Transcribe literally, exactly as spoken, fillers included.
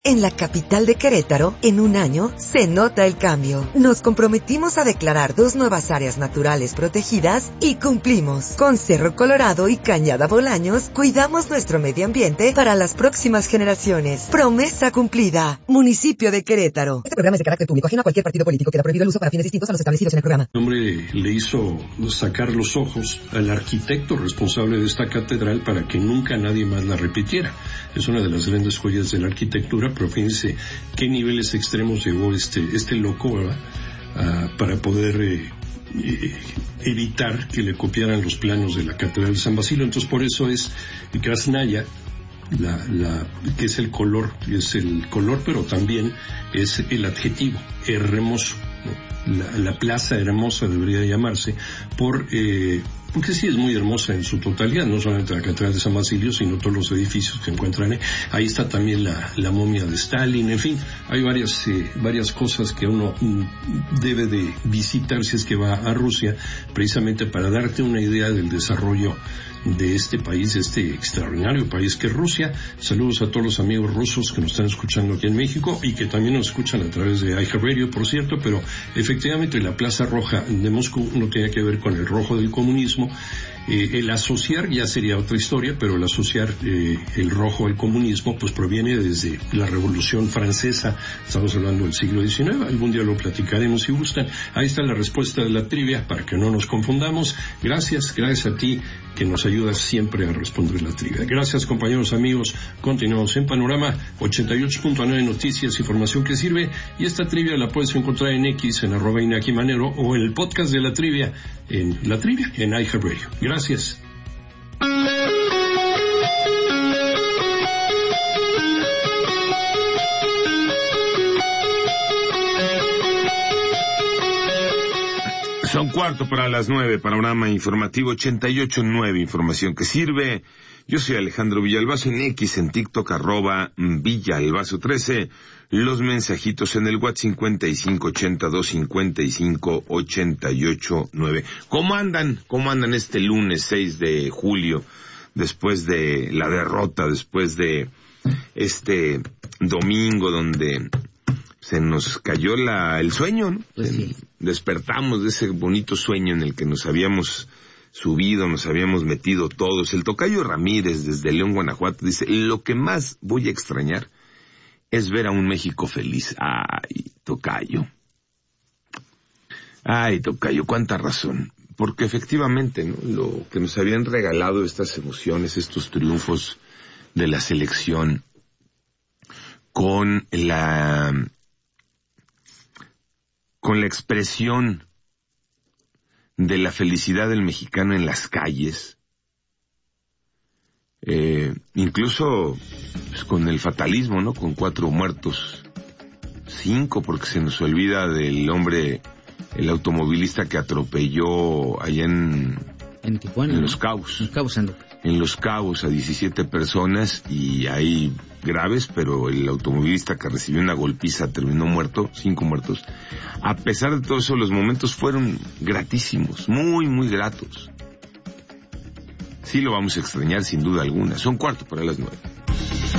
En la capital de Querétaro, en un año, se nota el cambio. Nos comprometimos a declarar dos nuevas áreas naturales protegidas y cumplimos. Con Cerro Colorado y Cañada Bolaños, cuidamos nuestro medio ambiente para las próximas generaciones. Promesa cumplida. Municipio de Querétaro. Este programa es de carácter público, ajeno a cualquier partido político. Queda prohibido el uso para fines distintos a los establecidos en el programa. El hombre le hizo sacar los ojos al arquitecto responsable de esta catedral para que nunca nadie más la repitiera. Es una de las grandes joyas de la arquitectura. Pero fíjense qué niveles extremos llegó este este loco, ¿verdad? Uh, para poder eh, eh, evitar que le copiaran los planos de la Catedral de San Basilio. Entonces por eso es Krasnaya, la, la, que es el color, es el color, pero también es el adjetivo, hermoso, ¿no? La, la plaza hermosa debería llamarse por... Eh, porque sí es muy hermosa en su totalidad, no solamente la Catedral de San Basilio, sino todos los edificios que encuentran ahí. Ahí está también la, la momia de Stalin, en fin, hay varias eh, varias cosas que uno mm, debe de visitar si es que va a Rusia, precisamente para darte una idea del desarrollo de este país, de este extraordinario país que es Rusia. Saludos a todos los amigos rusos que nos están escuchando aquí en México y que también nos escuchan a través de iHeartRadio, por cierto, pero efectivamente la Plaza Roja de Moscú no tiene que ver con el rojo del comunismo. Eh, el asociar ya sería otra historia, pero el asociar eh, el rojo al comunismo pues proviene desde la Revolución Francesa, estamos hablando del siglo diecinueve, algún día lo platicaremos si gustan. Ahí está la respuesta de la trivia para que no nos confundamos. Gracias, gracias a ti que nos ayudas siempre a responder la trivia. Gracias, compañeros, amigos, continuamos en Panorama ochenta y ocho punto nueve Noticias, información que sirve, y esta trivia la puedes encontrar en X, en arroba Inaki Manero, o en el podcast de la trivia, en la trivia, en iHeartRadio. Gracias. Son cuarto para las nueve, Panorama Informativo ochenta y ocho punto nueve, información que sirve. Yo soy Alejandro Villalbazo, en X, en TikTok, arroba Villalbazo trece. Los mensajitos en el WhatsApp cincuenta y cinco ochenta y dos cincuenta y cinco ochenta y ocho nueve. ¿Cómo andan? ¿Cómo andan este lunes seis de julio? Después de la derrota, después de este domingo donde se nos cayó la, el sueño, ¿no? Pues sí. Despertamos de ese bonito sueño en el que nos habíamos subido, nos habíamos metido todos. El tocayo Ramírez, desde León, Guanajuato, dice: lo que más voy a extrañar es ver a un México feliz. Ay, tocayo. Ay, tocayo, cuánta razón. Porque efectivamente, ¿no?, lo que nos habían regalado estas emociones, estos triunfos de la selección, con la con la expresión de la felicidad del mexicano en las calles, eh, incluso pues, con el fatalismo, ¿no?, con cuatro muertos, cinco, porque se nos olvida del hombre, el automovilista que atropelló allá en en Tijuana, en ¿no? Los Cabos, en Los Cabos, Sandro. en Los Cabos a diecisiete personas, y hay graves, pero el automovilista que recibió una golpiza terminó muerto, cinco muertos. A pesar de todo eso, los momentos fueron gratísimos, muy, muy gratos. Sí lo vamos a extrañar sin duda alguna. Son cuarto para las nueve.